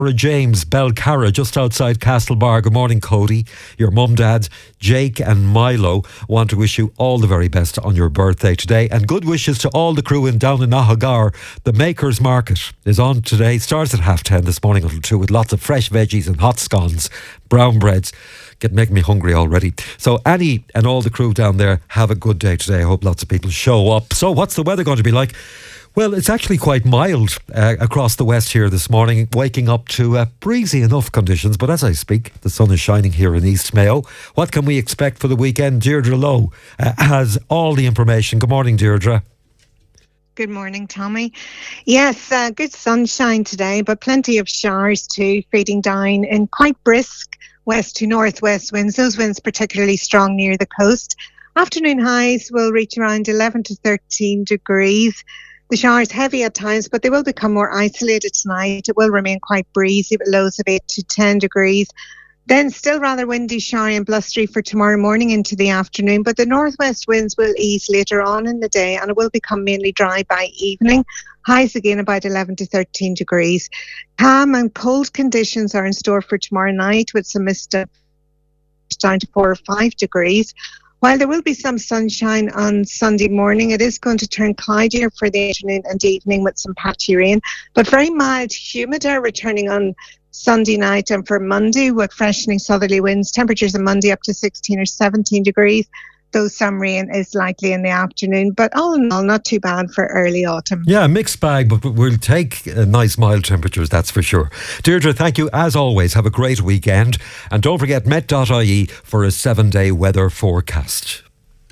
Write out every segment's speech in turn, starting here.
James, Belcarra, just outside Castlebar. Good morning, Cody. Your mum, dad, Jake and Milo want to wish you all the very best on your birthday today. And good wishes to all the crew down in Nahagar. The Makers Market is on today. Starts at 10:30 this morning until 2 with lots of fresh veggies and hot scones, brown breads. Making me hungry already. So Annie and all the crew down there, have a good day today. I hope lots of people show up. So what's the weather going to be like? Well, it's actually quite mild across the west here this morning, waking up to breezy enough conditions. But as I speak, the sun is shining here in East Mayo. What can we expect for the weekend? Deirdre Lowe has all the information. Good morning, Deirdre. Good morning, Tommy. Yes, good sunshine today, but plenty of showers too, feeding down in quite brisk west to northwest winds. Those winds particularly strong near the coast. Afternoon highs will reach around 11 to 13 degrees. The showers heavy at times, but they will become more isolated tonight. It will remain quite breezy with lows of 8 to 10 degrees. Then still rather windy, showery and blustery for tomorrow morning into the afternoon. But the northwest winds will ease later on in the day and it will become mainly dry by evening. Highs again about 11 to 13 degrees. Calm and cold conditions are in store for tomorrow night with some mist down to 4 or 5 degrees. While there will be some sunshine on Sunday morning, it is going to turn cloudier for the afternoon and evening with some patchy rain, but very mild, humid air returning on Sunday night and for Monday with freshening southerly winds. Temperatures on Monday up to 16 or 17 degrees, though some rain is likely in the afternoon. But all in all, not too bad for early autumn. Yeah, mixed bag, but we'll take nice mild temperatures, that's for sure. Deirdre, thank you as always. Have a great weekend. And don't forget met.ie for a 7-day weather forecast.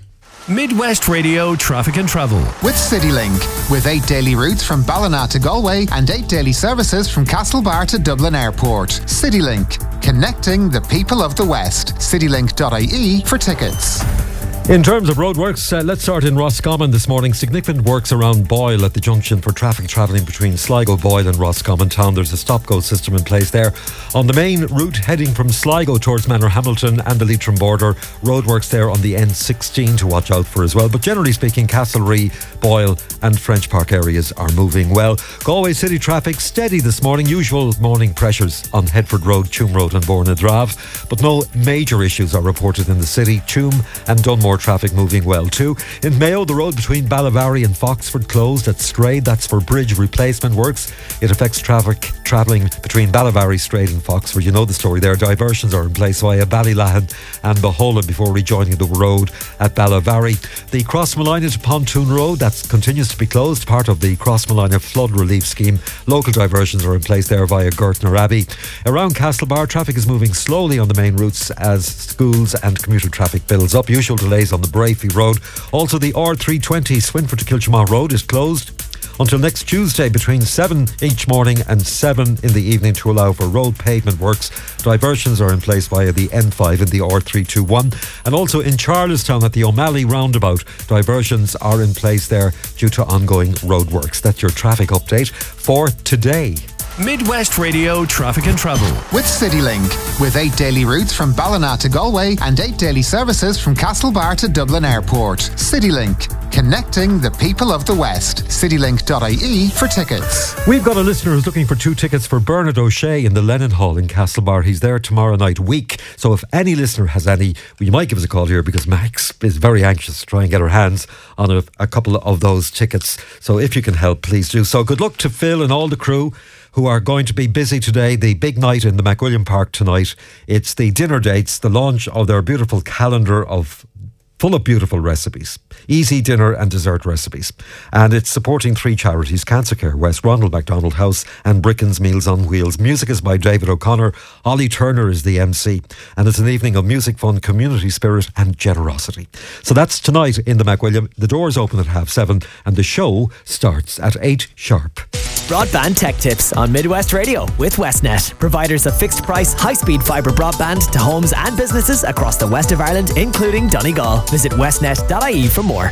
Midwest Radio Traffic and Travel with CityLink, with 8 daily routes from Ballina to Galway and 8 daily services from Castlebar to Dublin Airport. CityLink, connecting the people of the West. CityLink.ie for tickets. In terms of roadworks, let's start in Roscommon this morning. Significant works around Boyle at the junction for traffic travelling between Sligo, Boyle and Roscommon town. There's a stop-go system in place there. On the main route heading from Sligo towards Manorhamilton and the Leitrim border, roadworks there on the N16 to watch out for as well. But generally speaking, Castlereagh, Boyle and French Park areas are moving well. Galway city traffic steady this morning. Usual morning pressures on Headford Road, Tuam Road and Bornadrav. But no major issues are reported in the city. Tuam and Dunmore traffic moving well too. In Mayo, the road between Ballavary and Foxford closed at Strade. That's for bridge replacement works. It affects traffic travelling between Ballavary, Strade and Foxford. You know the story there. Diversions are in place via Ballylahan and Bahola before rejoining the road at Ballavary. The Cross Malina to Pontoon Road, that continues to be closed, part of the Cross Malina flood relief scheme. Local diversions are in place there via Gertner Abbey. Around Castlebar, traffic is moving slowly on the main routes as schools and commuter traffic builds up. Usual delays on the Brafey Road. Also, the R320 Swinford to Kilchmar Road is closed until next Tuesday between 7 each morning and 7 in the evening to allow for road pavement works. Diversions are in place via the N5 and the R321. And also in Charlestown at the O'Malley roundabout, diversions are in place there due to ongoing road works. That's your traffic update for today. Midwest Radio Traffic and Travel with CityLink, with 8 daily routes from Ballina to Galway and 8 daily services from Castlebar to Dublin Airport. CityLink, connecting the people of the West. CityLink.ie for tickets. We've got a listener who's looking for 2 tickets for Bernard O'Shea in the Lennon Hall in Castlebar. He's there tomorrow night week. So if any listener has any, well, you might give us a call here because Max is very anxious to try and get her hands on a couple of those tickets. So if you can help, please do so. Good luck to Phil and all the crew who are going to be busy today. The big night in the McWilliam Park tonight. It's the dinner dates, the launch of their beautiful calendar full of beautiful recipes, easy dinner and dessert recipes. And it's supporting 3 charities: Cancer Care West, Ronald McDonald House and Bricken's Meals on Wheels. Music is by David O'Connor. Ollie Turner is the MC. And it's an evening of music, fun, community spirit and generosity. So that's tonight in the McWilliam. The doors open at 7:30 and the show starts at 8 sharp. Broadband Tech Tips on Midwest Radio with Westnet, providers of fixed price, high-speed fibre broadband to homes and businesses across the west of Ireland, including Donegal. Visit westnet.ie for more.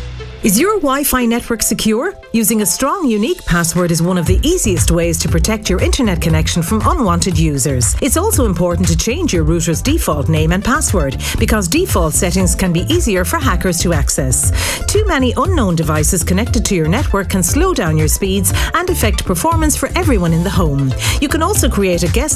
Is your Wi-Fi network secure? Using a strong, unique password is one of the easiest ways to protect your internet connection from unwanted users. It's also important to change your router's default name and password, because default settings can be easier for hackers to access. Too many unknown devices connected to your network can slow down your speeds and affect performance for everyone in the home. You can also create a guest